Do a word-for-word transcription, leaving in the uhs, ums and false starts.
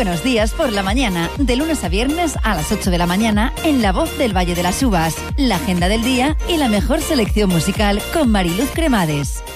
Buenos días por la mañana, de lunes a viernes a las ocho de la mañana en La Voz del Valle de las Uvas, la agenda del día y la mejor selección musical con Mariluz Cremades.